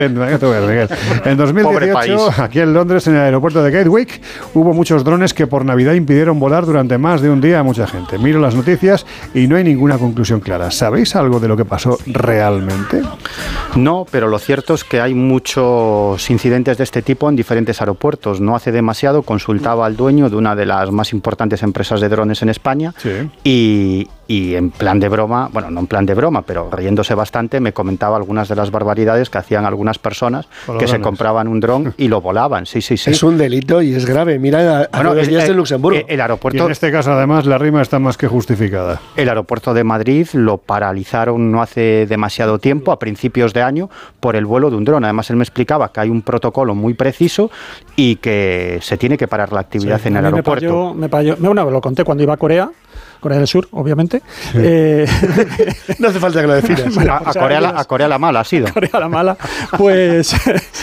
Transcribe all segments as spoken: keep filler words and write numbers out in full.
En dos mil dieciocho, aquí en Londres, en el aeropuerto de Gatwick, hubo muchos drones que por Navidad impidieron volar durante más de un día a mucha gente. Miro las noticias y no hay ninguna conclusión clara. ¿Sabéis algo de lo que pasó realmente? No, pero lo cierto es que hay muchos incidentes de este tipo en diferentes aeropuertos. No hace demasiado consultaba al dueño de una de las más importantes empresas de drones en España, sí. y, y en plan de broma, bueno, no en plan de broma, pero riéndose bastante, me comentaba algunas de las barbaridades que hacían algunas personas que se compraban un dron y lo volaban. Sí, sí, sí. Es un delito y es grave. Mira, a bueno, los días de Luxemburgo. El, el aeropuerto, y en este caso, además, la rima está más que justificada. El aeropuerto de Madrid lo paralizaron no hace demasiado tiempo, a principios de año, por el vuelo de un dron. Además, él me explicaba que hay un protocolo muy preciso y que se tiene que parar la actividad sí, en el aeropuerto. Me payó, me payó, bueno, lo conté cuando iba a Corea. Corea del Sur, obviamente. Sí. Eh, no hace falta que lo definas. Bueno, a, a, Corea la, a Corea la mala ha sido. A Corea la mala. Pues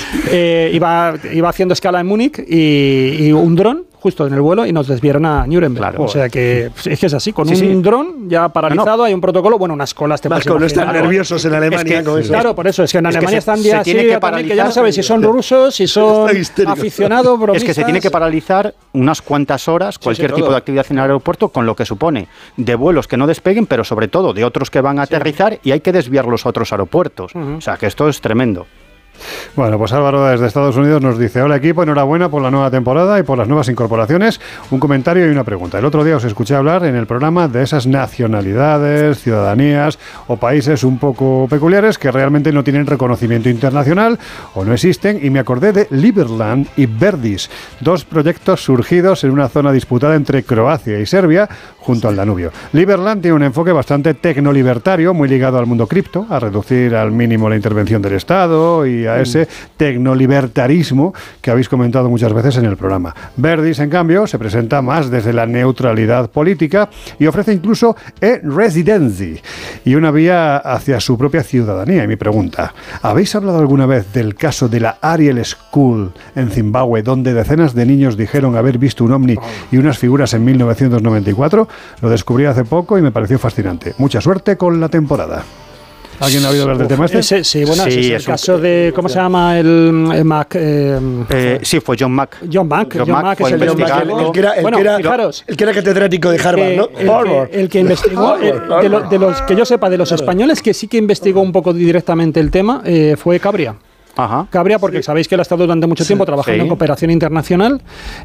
eh, iba, iba haciendo escala en Múnich y, y un dron justo en el vuelo y nos desviaron a Nuremberg. Claro. O sea que es que es así, con sí, un sí. dron ya paralizado, no, no. hay un protocolo, bueno, unas colas te Más con no están nerviosos en Alemania. Es que, con eso. Claro, por eso, es que en es Alemania que están se, días se tiene así, que, paralizar, que ya no sabes si son rusos, si son aficionados, bromistas. Es que se tiene que paralizar unas cuantas horas cualquier sí, sí, tipo de actividad en el aeropuerto, con lo que supone de vuelos que no despeguen, pero sobre todo de otros que van a aterrizar sí. y hay que desviarlos a otros aeropuertos. Uh-huh. O sea que esto es tremendo. Bueno, pues Álvaro desde Estados Unidos nos dice: hola equipo, enhorabuena por la nueva temporada y por las nuevas incorporaciones. Un comentario y una pregunta. El otro día os escuché hablar en el programa de esas nacionalidades, ciudadanías o países un poco peculiares que realmente no tienen reconocimiento internacional o no existen, y me acordé de Liberland y Verdis, dos proyectos surgidos en una zona disputada entre Croacia y Serbia junto al Danubio. Liberland tiene un enfoque bastante tecnolibertario, muy ligado al mundo cripto, a reducir al mínimo la intervención del Estado y a ese tecnolibertarismo que habéis comentado muchas veces en el programa. Verdis, en cambio, se presenta más desde la neutralidad política y ofrece incluso e-residency y una vía hacia su propia ciudadanía. Y mi pregunta: ¿habéis hablado alguna vez del caso de la Ariel School en Zimbabue, donde decenas de niños dijeron haber visto un ovni y unas figuras en mil novecientos noventa y cuatro? Lo descubrí hace poco y me pareció fascinante. Mucha suerte con la temporada. ¿Alguien ha oído hablar del tema este? Ese, sí, bueno, sí, ese es el es caso un... de, ¿cómo se llama? El, el Mac. Eh, eh, sí, fue John Mack. John Mack, John, John Mack, es el, John Mack, el, el que era, el bueno, que era, fijaros, el que era catedrático de Harvard, ¿no? El, Harvard. Que, el que investigó, eh, de, lo, de los que yo sepa, de los españoles que sí que investigó un poco directamente el tema, eh, fue Cabria. Ajá. Cabria, porque sí. sabéis que él ha estado durante mucho tiempo sí. trabajando sí. en cooperación internacional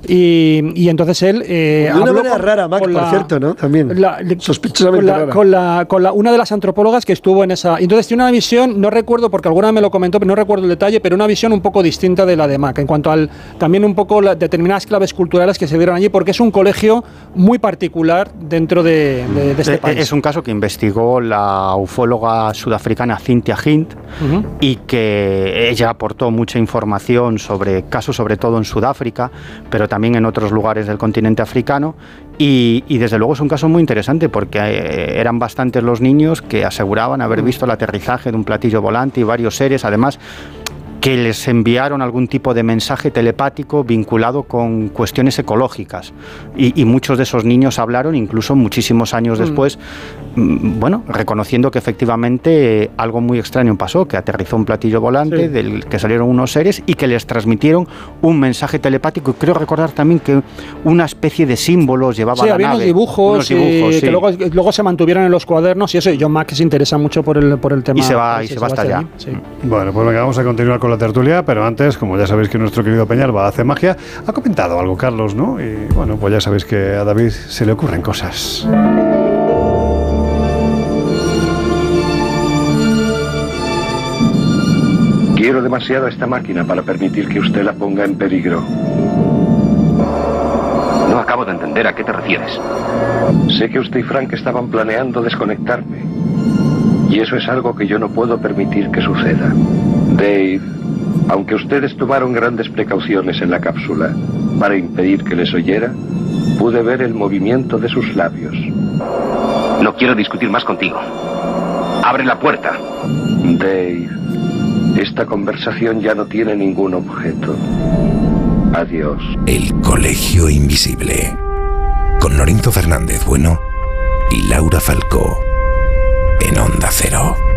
y, y entonces él eh, de una manera con, rara, Mac, por la, cierto, ¿no? También la, sospechosamente con la, rara. Con la, con la, una de las antropólogas que estuvo en esa. Entonces tiene una visión, no recuerdo porque alguna vez me lo comentó, pero no recuerdo el detalle, pero una visión un poco distinta de la de Mac en cuanto al también un poco la, determinadas claves culturales que se dieron allí, porque es un colegio muy particular dentro de, de, de este país. Es un caso que investigó la ufóloga sudafricana Cynthia Hint uh-huh. y que ella aportó mucha información sobre casos, sobre todo en Sudáfrica, pero también en otros lugares del continente africano, y, y desde luego es un caso muy interesante porque eh, eran bastantes los niños que aseguraban haber visto el aterrizaje de un platillo volante y varios seres, además que les enviaron algún tipo de mensaje telepático vinculado con cuestiones ecológicas. Y, y muchos de esos niños hablaron, incluso muchísimos años mm. después, bueno, reconociendo que efectivamente eh, algo muy extraño pasó, que aterrizó un platillo volante, sí. del que salieron unos seres y que les transmitieron un mensaje telepático. Y creo recordar también que una especie de símbolos llevaba sí, la había nave. Unos dibujos, unos dibujos y, sí. que luego, luego se mantuvieron en los cuadernos y eso. Y John Mack se interesa mucho por el, por el tema. Y se va, sí, y se se va hasta allá. Sí. Bueno, pues venga, vamos a continuar con la tertulia, pero antes, como ya sabéis que nuestro querido Peñalba hace magia, ha comentado algo Carlos, ¿no? Y bueno, pues ya sabéis que a David se le ocurren cosas. Quiero demasiado a esta máquina para permitir que usted la ponga en peligro. No acabo de entender a qué te refieres. Sé que usted y Frank estaban planeando desconectarme. Y eso es algo que yo no puedo permitir que suceda. Dave, aunque ustedes tomaron grandes precauciones en la cápsula para impedir que les oyera, pude ver el movimiento de sus labios. No quiero discutir más contigo. ¡Abre la puerta! Dave, esta conversación ya no tiene ningún objeto. Adiós. El Colegio Invisible, con Lorenzo Fernández Bueno y Laura Falcó, en Onda Cero.